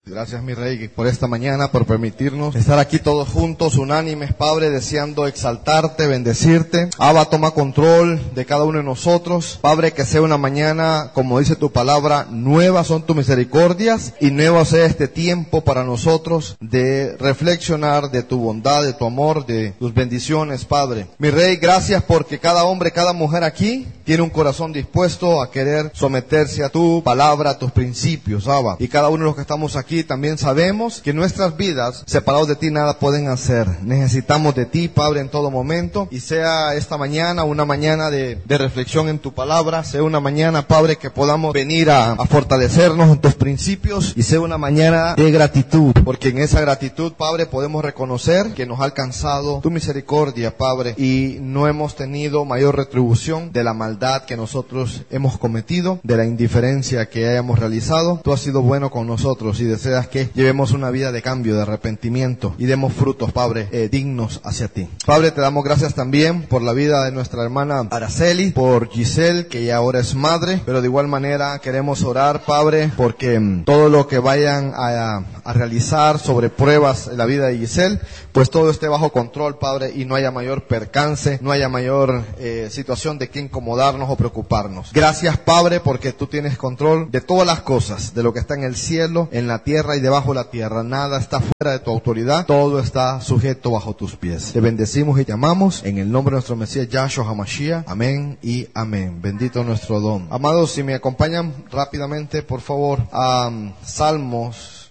Gracias, mi Rey, por esta mañana, por permitirnos estar aquí todos juntos, unánimes, Padre, deseando exaltarte, bendecirte. Abba, toma control de cada uno de nosotros. Padre, que sea una mañana, como dice tu palabra, nuevas son tus misericordias y nuevo sea este tiempo para nosotros de reflexionar de tu bondad, de tu amor, de tus bendiciones, Padre. Mi Rey, gracias porque cada hombre, cada mujer aquí tiene un corazón dispuesto a querer someterse a tu palabra, a tus principios, Abba. Y cada uno de los que estamos aquí también sabemos que nuestras vidas, separados de ti, nada pueden hacer. Necesitamos de ti, Padre, en todo momento. Y sea esta mañana una mañana de reflexión en tu palabra. Sea una mañana, Padre, que podamos venir a fortalecernos en tus principios. Y sea una mañana de gratitud. Porque en esa gratitud, Padre, podemos reconocer que nos ha alcanzado tu misericordia, Padre. Y no hemos tenido mayor retribución de la maldad que nosotros hemos cometido, de la indiferencia que hayamos realizado. Tú has sido bueno con nosotros y deseas que llevemos una vida de cambio, de arrepentimiento y demos frutos, Padre, dignos hacia ti. Padre, te damos gracias también por la vida de nuestra hermana Araceli, por Giselle, que ya ahora es madre, pero de igual manera queremos orar, Padre, porque todo lo que vayan a realizar sobre pruebas en la vida de Giselle, pues todo esté bajo control, Padre, y no haya mayor percance, no haya mayor situación de que incomodarnos o preocuparnos. Gracias, Padre, porque tú tienes control de todas las cosas, de lo que está en el cielo, en la tierra y debajo de la tierra. Nada está fuera de tu autoridad, todo está sujeto bajo tus pies. Te bendecimos y te amamos en el nombre de nuestro Mesías Yahshua HaMashiach. Amén y amén. Bendito nuestro don. Amados, si me acompañan rápidamente, por favor, a Salmos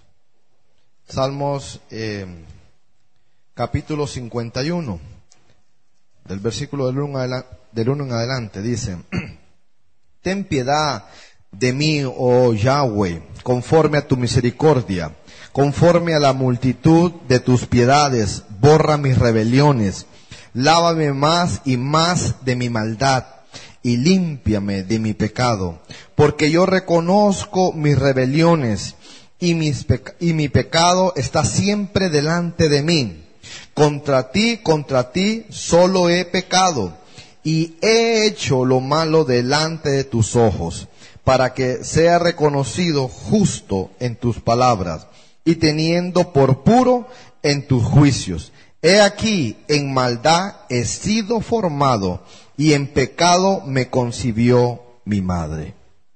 capítulo 51, del versículo del 1 en adelante, dice: Ten piedad de mí, oh Yahweh, conforme a tu misericordia, conforme a la multitud de tus piedades, borra mis rebeliones, lávame más y más de mi maldad, y límpiame de mi pecado, porque yo reconozco mis rebeliones, y mi pecado está siempre delante de mí. Contra ti solo he pecado, y he hecho lo malo delante de tus ojos, para que sea reconocido justo en tus palabras, y teniendo por puro en tus juicios. He aquí, en maldad he sido formado, y en pecado me concibió mi madre.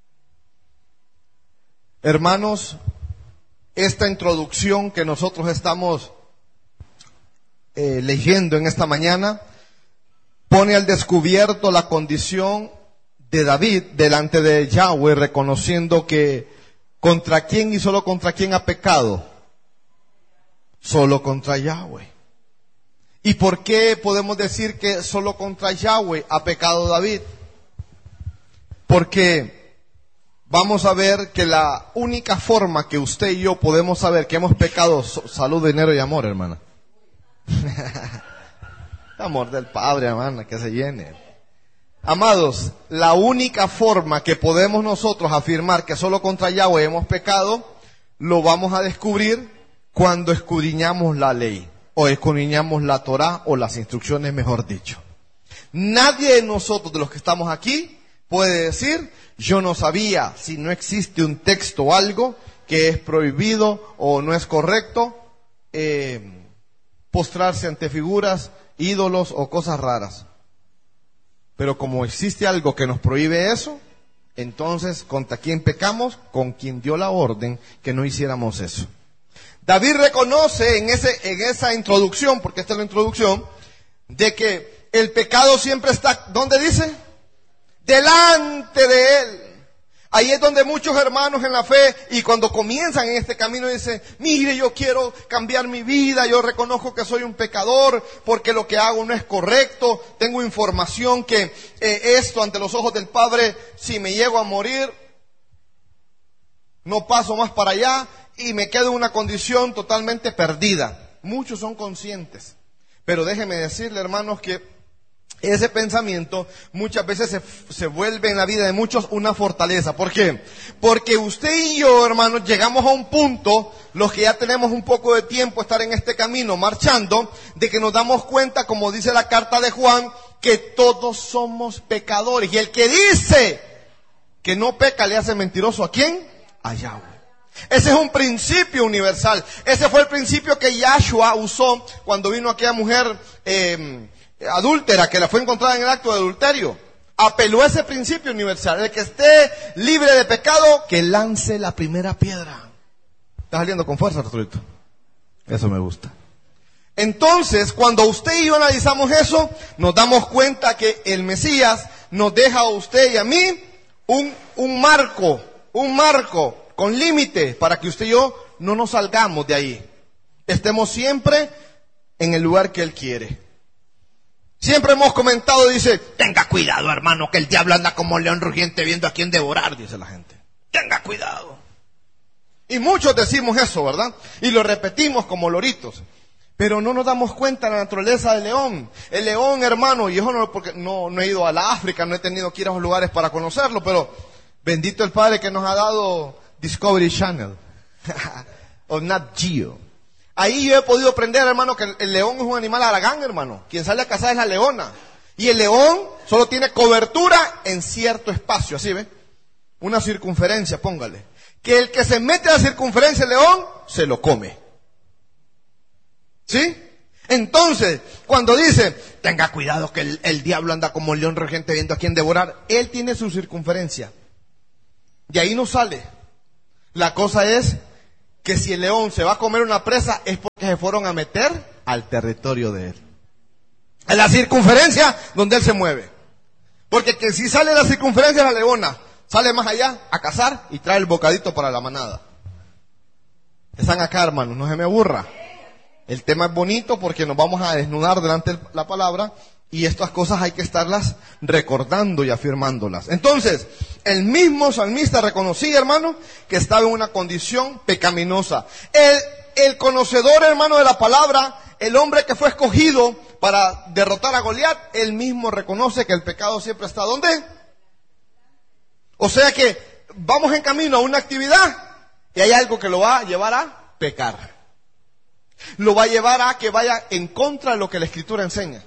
Hermanos, esta introducción que nosotros estamos leyendo en esta mañana, pone al descubierto la condición de David delante de Yahweh, reconociendo que contra quién y solo contra quién ha pecado. Solo contra Yahweh. ¿Y por qué podemos decir que solo contra Yahweh ha pecado David? Porque vamos a ver que la única forma que usted y yo podemos saber que hemos pecado, salud, dinero y amor, hermana. Amor del Padre, hermana, que se llene. Amados, la única forma que podemos nosotros afirmar que solo contra Yahweh hemos pecado, lo vamos a descubrir cuando escudriñamos la ley, o escudriñamos la Torá, o las instrucciones, mejor dicho. Nadie de nosotros, de los que estamos aquí, puede decir: yo no sabía, si no existe un texto o algo que es prohibido o no es correcto, postrarse ante figuras, ídolos o cosas raras. Pero como existe algo que nos prohíbe eso, entonces, ¿contra quién pecamos? Con quien dio la orden que no hiciéramos eso. David reconoce en esa introducción, porque esta es la introducción, de que el pecado siempre está, ¿dónde dice? Delante de él. Ahí es donde muchos hermanos en la fe, y cuando comienzan en este camino, dicen: mire, yo quiero cambiar mi vida, yo reconozco que soy un pecador, porque lo que hago no es correcto, tengo información que esto ante los ojos del Padre, si me llego a morir, no paso más para allá, y me quedo en una condición totalmente perdida. Muchos son conscientes, pero déjenme decirle, hermanos, que ese pensamiento muchas veces se vuelve en la vida de muchos una fortaleza. ¿Por qué? Porque usted y yo, hermanos, llegamos a un punto, los que ya tenemos un poco de tiempo estar en este camino marchando, de que nos damos cuenta, como dice la carta de Juan, que todos somos pecadores. Y el que dice que no peca, ¿le hace mentiroso a quién? A Yahweh. Ese es un principio universal. Ese fue el principio que Yahshua usó cuando vino aquella mujer adúltera que la fue encontrada en el acto de adulterio. Apeló a ese principio universal. El que esté libre de pecado, que lance la primera piedra. ¿Está saliendo con fuerza, Arturito? Eso me gusta. Entonces, cuando usted y yo analizamos eso, nos damos cuenta que el Mesías nos deja a usted y a mí un marco con límite para que usted y yo no nos salgamos de ahí. Estemos siempre en el lugar que Él quiere. Siempre hemos comentado, dice, tenga cuidado, hermano, que el diablo anda como león rugiente viendo a quién devorar, dice la gente. Tenga cuidado. Y muchos decimos eso, ¿verdad? Y lo repetimos como loritos. Pero no nos damos cuenta de la naturaleza del león. El león, hermano, y eso no, porque no he ido a la África, no he tenido que ir a esos lugares para conocerlo, pero bendito el Padre que nos ha dado Discovery Channel o Nat Geo. Ahí yo he podido aprender, hermano, que el león es un animal haragán, hermano. Quien sale a cazar es la leona. Y el león solo tiene cobertura en cierto espacio, así ve. Una circunferencia, póngale. Que el que se mete a la circunferencia del león, se lo come. ¿Sí? Entonces, cuando dice, tenga cuidado que el diablo anda como león rugiente viendo a quién devorar, él tiene su circunferencia. De ahí no sale. La cosa es que si el león se va a comer una presa es porque se fueron a meter al territorio de él. En la circunferencia donde él se mueve. Porque que si sale de la circunferencia la leona, sale más allá a cazar y trae el bocadito para la manada. Están acá, hermanos, no se me aburra. El tema es bonito porque nos vamos a desnudar delante de la palabra y estas cosas hay que estarlas recordando y afirmándolas. Entonces, el mismo salmista reconocía, hermano, que estaba en una condición pecaminosa. El conocedor, hermano, de la palabra, el hombre que fue escogido para derrotar a Goliat, él mismo reconoce que el pecado siempre está ¿dónde? O sea que vamos en camino a una actividad y hay algo que lo va a llevar a pecar. Lo va a llevar a que vaya en contra de lo que la Escritura enseña.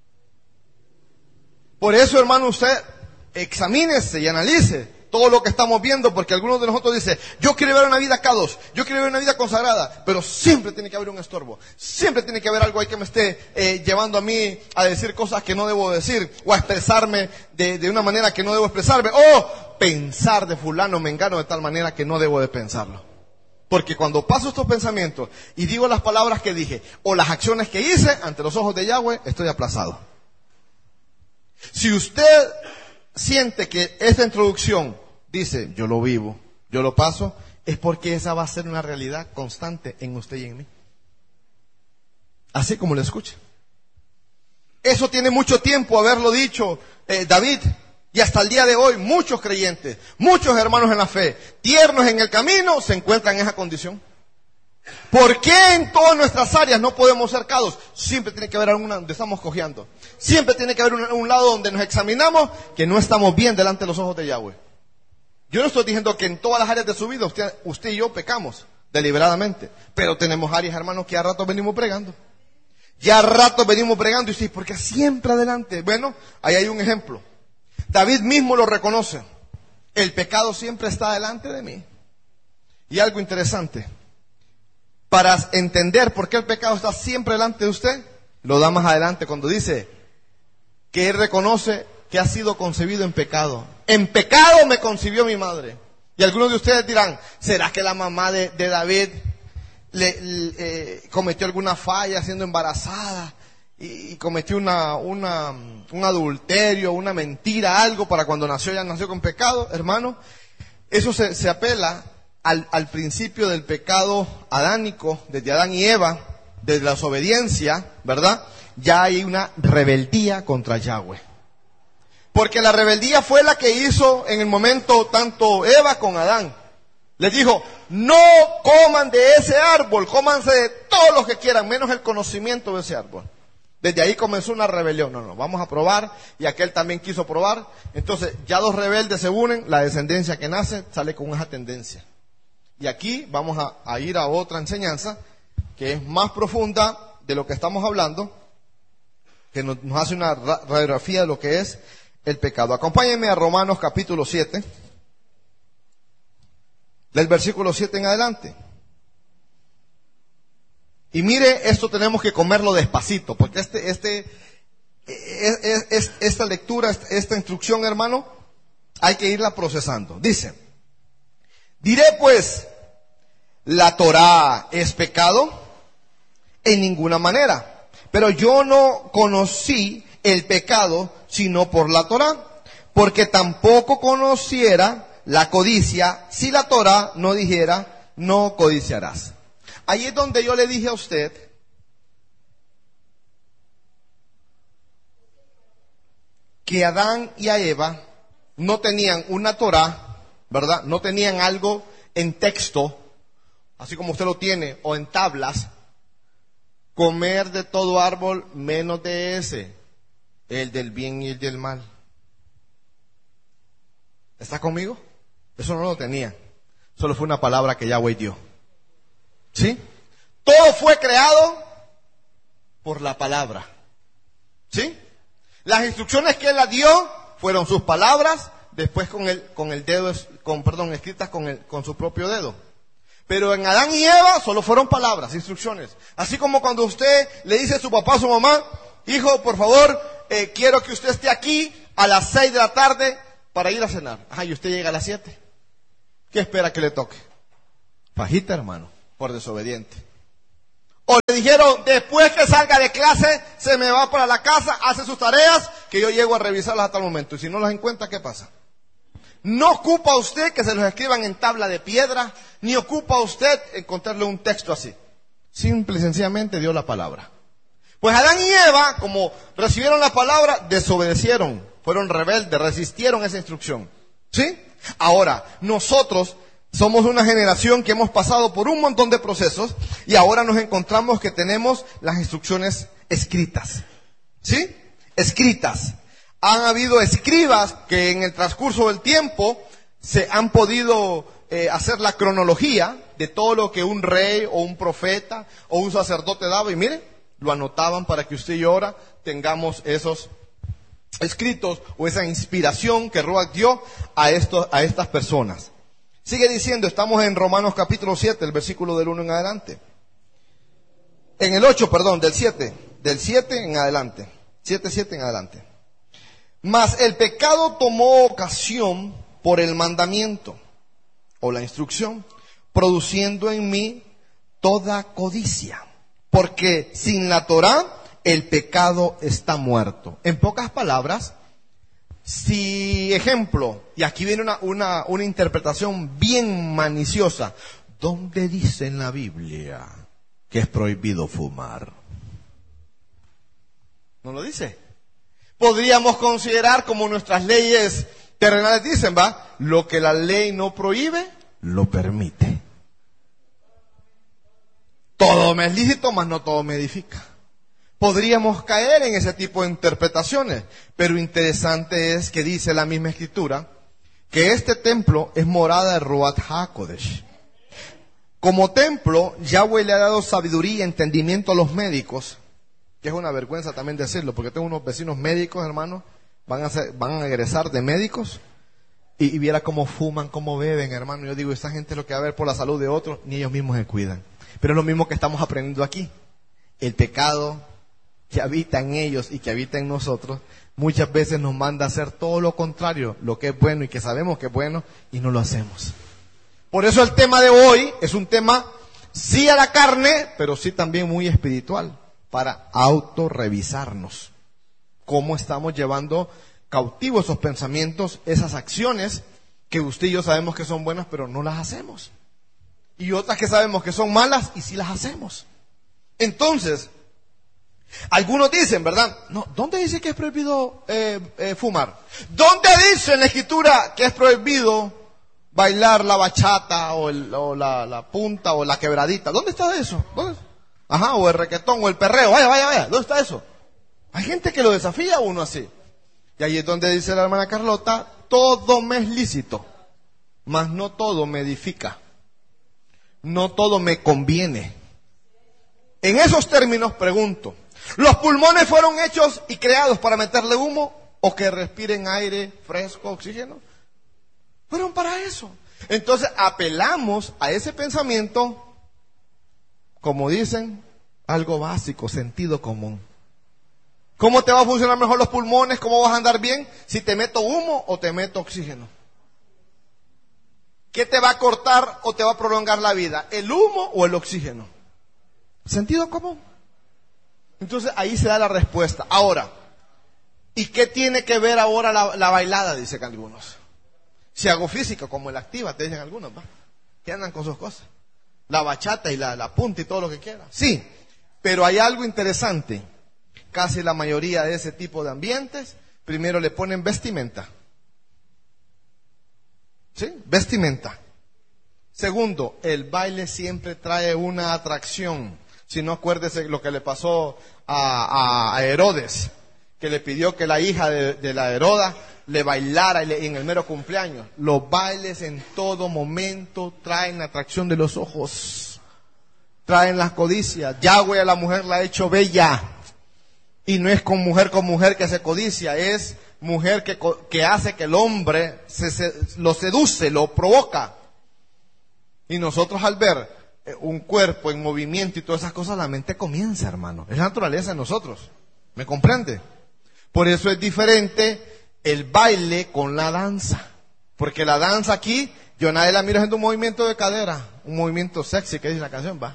Por eso, hermano, usted examínese y analice todo lo que estamos viendo, porque algunos de nosotros dicen, yo quiero ver una vida K2, yo quiero ver una vida consagrada, pero siempre tiene que haber un estorbo, siempre tiene que haber algo ahí que me esté llevando a mí a decir cosas que no debo decir, o a expresarme de una manera que no debo expresarme, o pensar de fulano, mengano de tal manera que no debo de pensarlo. Porque cuando paso estos pensamientos y digo las palabras que dije, o las acciones que hice, ante los ojos de Yahweh, estoy aplazado. Si usted siente que esta introducción dice, yo lo vivo, yo lo paso, es porque esa va a ser una realidad constante en usted y en mí. Así como lo escucha. Eso tiene mucho tiempo haberlo dicho David. Y hasta el día de hoy, muchos creyentes, muchos hermanos en la fe, tiernos en el camino, se encuentran en esa condición. ¿Por qué en todas nuestras áreas no podemos ser K2? Siempre tiene que haber alguna donde estamos cojeando. Siempre tiene que haber un lado donde nos examinamos que no estamos bien delante de los ojos de Yahweh. Yo no estoy diciendo que en todas las áreas de su vida usted y yo pecamos deliberadamente. Pero tenemos áreas, hermanos, que a rato venimos pregando. Ya a rato venimos pregando y sí, porque siempre adelante. Bueno, ahí hay un ejemplo. David mismo lo reconoce. El pecado siempre está delante de mí. Y algo interesante. Para entender por qué el pecado está siempre delante de usted, lo da más adelante cuando dice que él reconoce que ha sido concebido en pecado. En pecado me concibió mi madre. Y algunos de ustedes dirán, ¿será que la mamá de David cometió alguna falla siendo embarazada? Y cometió un adulterio, una mentira, algo para cuando nació, ya nació con pecado, hermano. Eso se apela al principio del pecado adánico, desde Adán y Eva, desde la desobediencia, ¿verdad? Ya hay una rebeldía contra Yahweh. Porque la rebeldía fue la que hizo en el momento tanto Eva con Adán. Les dijo, no coman de ese árbol, cómanse de todos los que quieran, menos el conocimiento de ese árbol. Desde ahí comenzó una rebelión. No, vamos a probar. Y aquel también quiso probar. Entonces, ya dos rebeldes se unen. La descendencia que nace sale con esa tendencia. Y aquí vamos a ir a otra enseñanza que es más profunda de lo que estamos hablando, que nos hace una radiografía de lo que es el pecado. Acompáñenme a Romanos capítulo 7. del versículo 7 en adelante. Y mire, esto tenemos que comerlo despacito, porque esta lectura, esta instrucción, hermano, hay que irla procesando. Dice, diré pues, ¿la Torá es pecado? En ninguna manera. Pero yo no conocí el pecado sino por la Torá, porque tampoco conociera la codicia si la Torá no dijera, no codiciarás. Ahí es donde yo le dije a usted que Adán y a Eva no tenían una Torá, ¿verdad? No tenían algo en texto, así como usted lo tiene, o en tablas, comer de todo árbol menos de ese, el del bien y el del mal. ¿Está conmigo? Eso no lo tenía. Solo fue una palabra que Yahweh dio. ¿Sí? Todo fue creado por la palabra. ¿Sí? Las instrucciones que él la dio fueron sus palabras, después escritas con su propio dedo. Pero en Adán y Eva solo fueron palabras, instrucciones. Así como cuando usted le dice a su papá o a su mamá, hijo, por favor, quiero que usted esté aquí a las 6 de la tarde para ir a cenar. Ajá, y usted llega a las 7. ¿Qué espera que le toque? Fajita, hermano, por desobediente. O le dijeron, después que salga de clase, se me va para la casa, hace sus tareas, que yo llego a revisarlas hasta el momento. Y si no las encuentra, ¿qué pasa? No ocupa usted que se los escriban en tabla de piedra, ni ocupa usted encontrarle un texto así. Simple y sencillamente dio la palabra. Pues Adán y Eva, como recibieron la palabra, desobedecieron, fueron rebeldes, resistieron esa instrucción. ¿Sí? Ahora, nosotros somos una generación que hemos pasado por un montón de procesos y ahora nos encontramos que tenemos las instrucciones escritas. ¿Sí? Escritas. Han habido escribas que en el transcurso del tiempo se han podido hacer la cronología de todo lo que un rey o un profeta o un sacerdote daba. Y miren, lo anotaban para que usted y yo ahora tengamos esos escritos o esa inspiración que Ruach dio a estas personas. Sigue diciendo, estamos en Romanos capítulo 7, el versículo del 1 en adelante. En el 8, perdón, del 7 en adelante. 7 en adelante. Mas el pecado tomó ocasión por el mandamiento o la instrucción, produciendo en mí toda codicia. Porque sin la Torá el pecado está muerto. En pocas palabras, si ejemplo, y aquí viene una interpretación bien maliciosa, ¿dónde dice en la Biblia que es prohibido fumar? ¿No lo dice? Podríamos considerar como nuestras leyes terrenales dicen, ¿va? Lo que la ley no prohíbe, lo permite. Todo me es lícito, mas no todo me edifica. Podríamos caer en ese tipo de interpretaciones, pero interesante es que dice la misma escritura que este templo es morada de Ruach HaKodesh. Como templo, Yahweh le ha dado sabiduría y entendimiento a los médicos, que es una vergüenza también decirlo, porque tengo unos vecinos médicos, hermanos, van a egresar de médicos, y viera cómo fuman, cómo beben, hermano. Yo digo, esta gente es lo que va a ver por la salud de otros, ni ellos mismos se cuidan. Pero es lo mismo que estamos aprendiendo aquí. El pecado que habita en ellos y que habita en nosotros, muchas veces nos manda a hacer todo lo contrario, lo que es bueno y que sabemos que es bueno, y no lo hacemos. Por eso el tema de hoy es un tema, sí a la carne, pero sí también muy espiritual, para autorrevisarnos. Cómo estamos llevando cautivos esos pensamientos, esas acciones que usted y yo sabemos que son buenas, pero no las hacemos. Y otras que sabemos que son malas y sí las hacemos. Entonces, algunos dicen, ¿verdad? No, ¿dónde dice que es prohibido fumar? ¿Dónde dice en la escritura que es prohibido bailar la bachata o la punta o la quebradita? ¿Dónde está eso? ¿Dónde? Ajá, o el requetón o el perreo. Vaya. ¿Dónde está eso? Hay gente que lo desafía a uno así. Y ahí es donde dice la hermana Carlota, todo me es lícito, mas no todo me edifica. No todo me conviene. En esos términos pregunto, ¿los pulmones fueron hechos y creados para meterle humo o que respiren aire fresco, oxígeno? Fueron para eso. Entonces apelamos a ese pensamiento, como dicen, algo básico, sentido común. ¿Cómo te va a funcionar mejor los pulmones? ¿Cómo vas a andar bien? Si te meto humo o te meto oxígeno. ¿Qué te va a cortar o te va a prolongar la vida? ¿El humo o el oxígeno? Sentido común. Entonces ahí se da la respuesta. Ahora, ¿y qué tiene que ver ahora la bailada? Dicen algunos. Si hago física como el activa, te dicen algunos, ¿va? Que andan con sus cosas. La bachata y la punta y todo lo que quiera. Sí, pero hay algo interesante. Casi la mayoría de ese tipo de ambientes, primero le ponen vestimenta. ¿Sí? Vestimenta. Segundo, el baile siempre trae una atracción. Si no, acuérdese lo que le pasó a Herodes, que le pidió que la hija de la Heroda le bailara en el mero cumpleaños. Los bailes en todo momento traen atracción de los ojos, traen las codicias. Yahweh a la mujer la ha hecho bella, y no es con mujer que se codicia, es mujer que hace que el hombre lo seduce, lo provoca. Y nosotros al ver un cuerpo en movimiento y todas esas cosas, la mente comienza, hermano. Es la naturaleza de nosotros. ¿Me comprende? Por eso es diferente el baile con la danza. Porque la danza aquí, yo a nadie la miro haciendo un movimiento de cadera, un movimiento sexy, que dice la canción, va.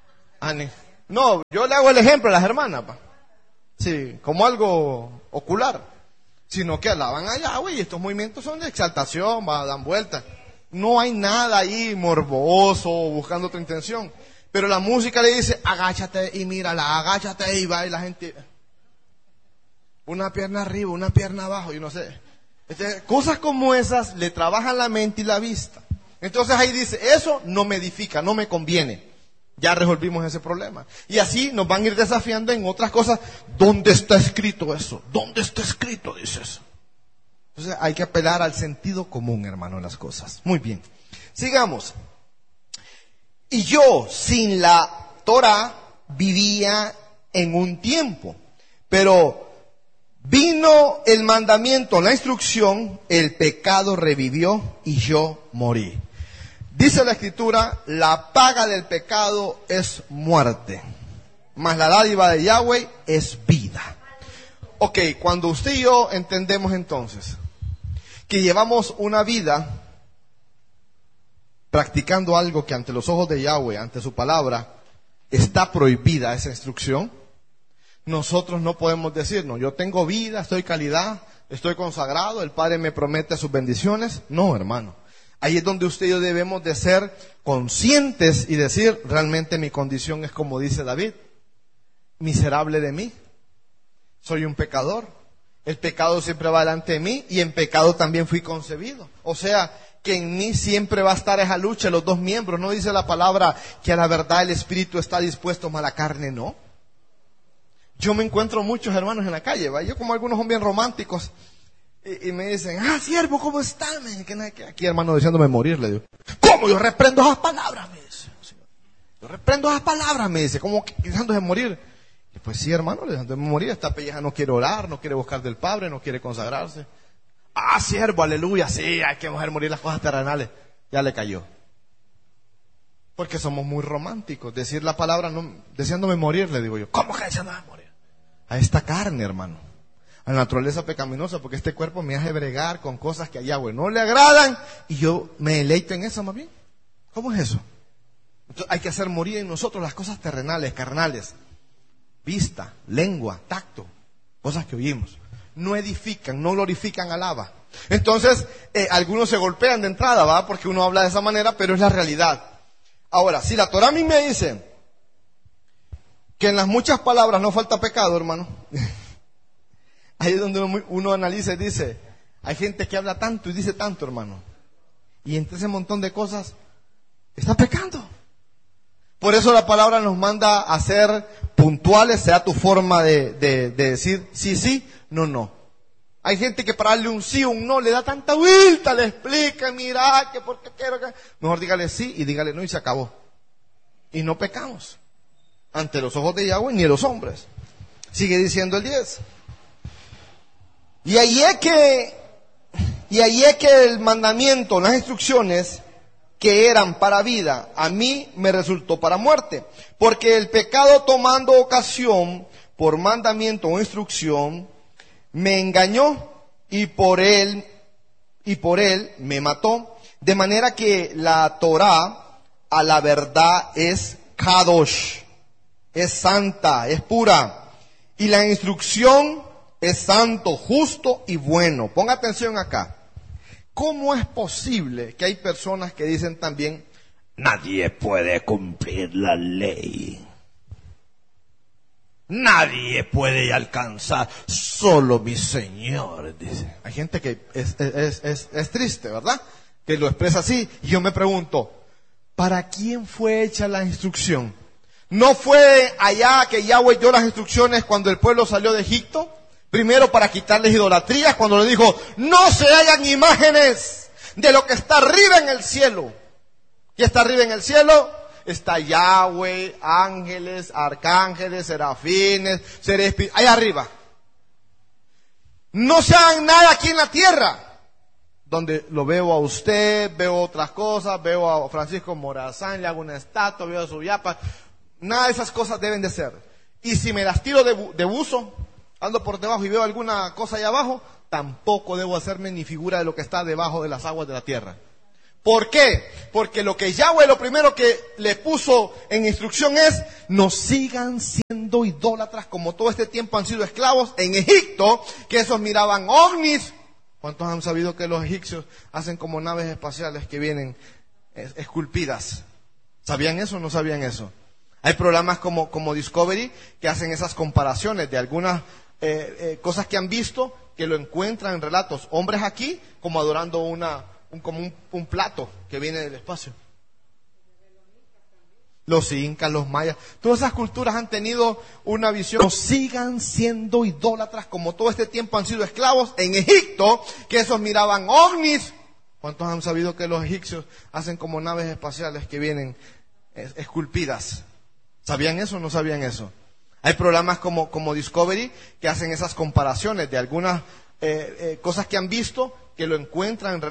No, yo le hago el ejemplo a las hermanas, va. Sí, como algo ocular. Sino que alaban allá, güey, estos movimientos son de exaltación, va, dan vueltas. No hay nada ahí morboso, buscando otra intención. Pero la música le dice, agáchate y mírala, agáchate y va, y la gente, una pierna arriba, una pierna abajo, y no sé. Cosas como esas le trabajan la mente y la vista. Entonces ahí dice, eso no me edifica, no me conviene. Ya resolvimos ese problema. Y así nos van a ir desafiando en otras cosas. ¿Dónde está escrito eso? ¿Dónde está escrito? Dice eso. Entonces hay que apelar al sentido común, hermano, en las cosas. Muy bien. Sigamos. Y yo, sin la Torah, vivía en un tiempo. Pero vino el mandamiento, la instrucción, el pecado revivió y yo morí. Dice la Escritura, la paga del pecado es muerte, mas la dádiva de Yahweh es vida. Ok, cuando usted y yo entendemos entonces que llevamos una vida practicando algo que ante los ojos de Yahweh, ante su palabra, está prohibida esa instrucción, nosotros no podemos decir, no, yo tengo vida, estoy calidad, estoy consagrado, el Padre me promete sus bendiciones. No, hermano. Ahí es donde usted y yo debemos de ser conscientes y decir, realmente mi condición es como dice David, miserable de mí, soy un pecador, el pecado siempre va delante de mí y en pecado también fui concebido. O sea, que en mí siempre va a estar esa lucha, los dos miembros. No dice la palabra que a la verdad el espíritu está dispuesto, mas la carne no. Yo me encuentro muchos hermanos en la calle, ¿va? Yo como algunos son bien románticos. Y me dicen, siervo, ¿cómo está? Aquí, hermano, deseándome morir, le digo. ¿Cómo? Yo reprendo esas palabras, me dice. Yo reprendo esas palabras, me dice. ¿Cómo que deseándose morir? Y pues sí, hermano, deseándose morir. Esta pelleja no quiere orar, no quiere buscar del Padre, no quiere consagrarse. Siervo, aleluya, sí, hay que dejar morir las cosas terrenales. Ya le cayó. Porque somos muy románticos. Decir la palabra, no, deseándome morir, le digo yo. ¿Cómo que deseándome morir? A esta carne, hermano. A la naturaleza pecaminosa, porque este cuerpo me hace bregar con cosas que a Yahweh no le agradan y yo me deleito en eso más bien. ¿Cómo es eso? Entonces, hay que hacer morir en nosotros las cosas terrenales, carnales, vista, lengua, tacto, cosas que oímos. No edifican, no glorifican al Abba. Entonces, algunos se golpean de entrada, ¿va? Porque uno habla de esa manera, pero es la realidad. Ahora, si la Torah a mí me dice que en las muchas palabras no falta pecado, hermano. Ahí es donde uno analiza y dice, hay gente que habla tanto y dice tanto, hermano. Y entre ese montón de cosas, está pecando. Por eso la palabra nos manda a ser puntuales, sea tu forma de decir sí, sí, no, no. Hay gente que para darle un sí o un no le da tanta vuelta, le explica, mira, que porque quiero que... Mejor dígale sí y dígale no y se acabó. Y no pecamos ante los ojos de Yahweh ni de los hombres. Sigue diciendo el 10. Y ahí es que el mandamiento, las instrucciones, que eran para vida, a mí me resultó para muerte. Porque el pecado, tomando ocasión por mandamiento o instrucción, me engañó y por él me mató. De manera que la Torá a la verdad es Kadosh, es santa, es pura. Y la instrucción es santo, justo y bueno. Ponga atención acá. ¿Cómo es posible que hay personas que dicen también, nadie puede cumplir la ley? Nadie puede alcanzar, solo mi Señor, dice. Hay gente que es triste, ¿verdad? Que lo expresa así. Y yo me pregunto, ¿para quién fue hecha la instrucción? ¿No fue allá que Yahweh dio las instrucciones cuando el pueblo salió de Egipto? Primero para quitarles idolatrías, cuando le dijo, no se hagan imágenes de lo que está arriba en el cielo. ¿Qué está arriba en el cielo? Está Yahweh, ángeles, arcángeles, serafines, seres allá arriba. No se hagan nada aquí en la tierra. Donde lo veo a usted, veo otras cosas, veo a Francisco Morazán, le hago una estatua, veo a su yapa. Nada de esas cosas deben de ser. Y si me las tiro de buzo, ando por debajo y veo alguna cosa allá abajo, tampoco debo hacerme ni figura de lo que está debajo de las aguas de la tierra. ¿Por qué? Porque lo que Yahweh, lo primero que le puso en instrucción es, no sigan siendo idólatras como todo este tiempo han sido esclavos en Egipto, que esos miraban ovnis. ¿Cuántos han sabido que los egipcios hacen como naves espaciales que vienen esculpidas? ¿Sabían eso o no sabían eso? Hay programas como Discovery que hacen esas comparaciones de algunas cosas que han visto, que lo encuentran en relatos. Hombres aquí como adorando un plato que viene del espacio. Los incas, los mayas, todas esas culturas han tenido una visión. No sigan siendo idólatras como todo este tiempo han sido esclavos en Egipto, que esos miraban ovnis. ¿Cuántos han sabido que los egipcios hacen como naves espaciales que vienen esculpidas? ¿Sabían eso o no sabían eso? Hay programas como Discovery que hacen esas comparaciones de algunas cosas que han visto, que lo encuentran en